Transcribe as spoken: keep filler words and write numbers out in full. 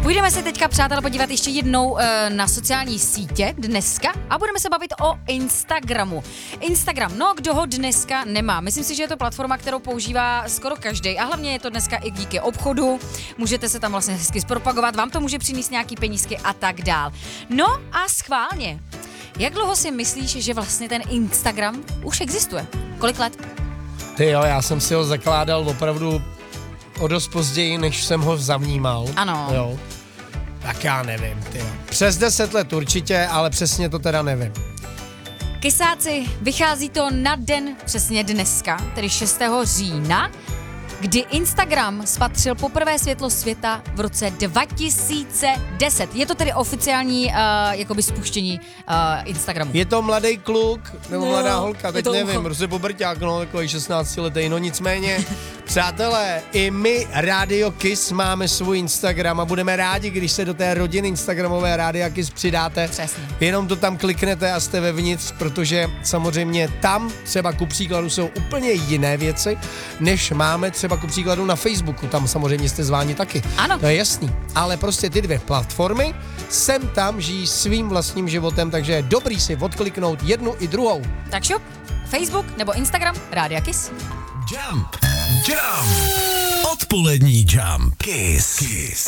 Půjdeme se teďka, přátelé, podívat ještě jednou uh, na sociální sítě dneska a budeme se bavit o Instagramu. Instagram, no kdo ho dneska nemá? Myslím si, že je to platforma, kterou používá skoro každý a hlavně je to dneska i díky obchodu. Můžete se tam vlastně hezky zpropagovat, vám to může přinést nějaký penízky a tak dál. No a schválně, jak dlouho si myslíš, že vlastně ten Instagram už existuje? Kolik let? Ty jo, já jsem si ho zakládal opravdu o dost později, než jsem ho zavnímal. Ano. Jo. Tak já nevím, ty jo. Přes deset let určitě, ale přesně to teda nevím. Kysáci, vychází to na den přesně dneska, tedy šestého října, kdy Instagram spatřil poprvé světlo světa v roce dva tisíce deset. Je to tedy oficiální uh, jakoby spuštění uh, Instagramu. Je to mladý kluk, nebo No, mladá holka, teď to nevím, ucho. prostě pobrťák, no, takový šestnáctiletý, no nicméně, přátelé, i my, Rádio Kiss, máme svůj Instagram a budeme rádi, když se do té rodiny Instagramové Rádia Kiss přidáte. Přesně. Jenom to tam kliknete a jste vevnitř, protože samozřejmě tam třeba ku příkladu jsou úplně jiné věci, než máme třeba ku příkladu na Facebooku, tam samozřejmě jste zváni taky. Ano. To je jasný, ale prostě ty dvě platformy sem tam žijí svým vlastním životem, takže je dobrý si odkliknout jednu i druhou. Tak šup, Facebook nebo Instagram Rádia Kiss. Jump, jump, odpolední Jump, Kiss, Kiss.